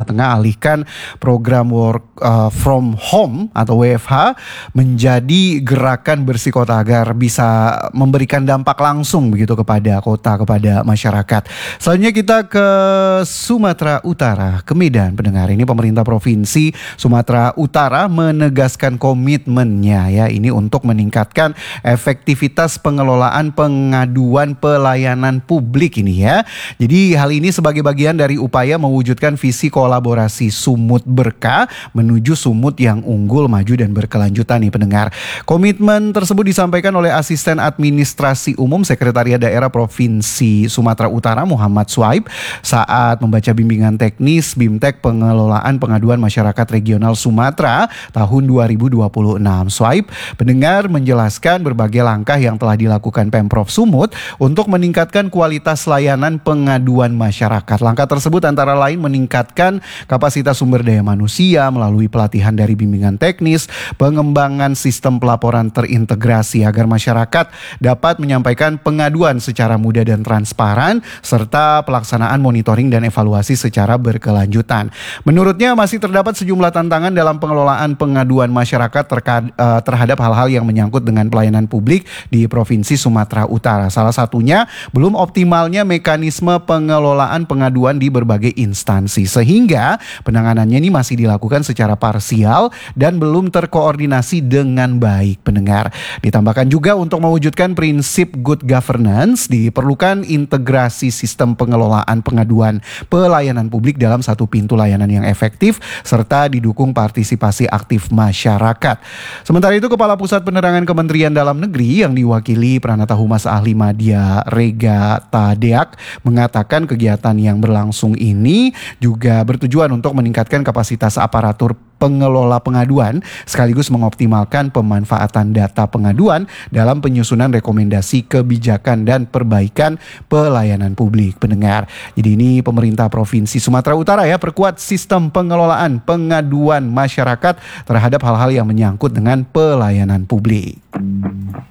Tengah alihkan program work from home atau WFH menjadi gerakan bersih kota agar bisa memberikan dampak langsung begitu kepada kota, kepada masyarakat. Selanjutnya kita ke Sumatera Utara, ke Medan pendengar. Ini pemerintah Provinsi Sumatera Utara menegaskan komitmennya ya ini untuk meningkatkan efektivitas pengelolaan pengaduan pelayanan publik ini ya. Jadi hal ini sebagai bagian dari upaya mewujudkan visi kolaborasi Sumut Berkah menuju Sumut yang unggul, maju dan berkelanjutan nih pendengar. Komitmen tersebut disampaikan oleh Asisten Administrasi Umum Sekretariat Daerah Provinsi Sumatera Utara Muhammad Swaib saat membaca bimbingan teknis BIMTEK Pengelolaan Pengaduan Masyarakat Regional Sumatera tahun 2026. Swaib pendengar menjelaskan berbagai langkah yang telah dilakukan Pemprov Sumut untuk meningkatkan kualitas layanan pengaduan masyarakat. Langkah tersebut antara lain meningkatkan kapasitas sumber daya manusia melalui pelatihan dari bimbingan teknis, pengembangan sistem pelaporan terintegrasi agar masyarakat dapat menyampaikan pengaduan secara mudah dan transparan, serta pelaksanaan monitoring dan evaluasi secara berkelanjutan. Menurutnya masih terdapat sejumlah tantangan dalam pengelolaan pengaduan masyarakat terhadap hal-hal yang menyangkut dengan pelayanan publik di Provinsi Sumatera Utara. Salah satunya belum optimalnya mekanisme pengelolaan pengaduan di berbagai instansi, sehingga penanganannya ini masih dilakukan secara parsial dan belum terkoordinasi dengan baik pendengar. Ditambahkan juga untuk mewujudkan prinsip good governance diperlukan integrasi sistem pengelolaan pengaduan pelayanan publik dalam satu pintu layanan yang efektif serta didukung partisipasi aktif masyarakat. Sementara itu Kepala Pusat Penerangan Kementerian Dalam Negeri yang diwakili Pranata Humas Ahli Madya Rega Tadeak mengatakan kegiatan yang berlangsung ini juga bertujuan untuk meningkatkan kapasitas aparatur pengelola pengaduan sekaligus mengoptimalkan pemanfaatan data pengaduan dalam penyusunan rekomendasi kebijakan dan perbaikan pelayanan publik pendengar. Jadi ini pemerintah Provinsi Sumatera Utara ya perkuat sistem pengelolaan pengaduan masyarakat terhadap hal-hal yang menyangkut dengan pelayanan publik.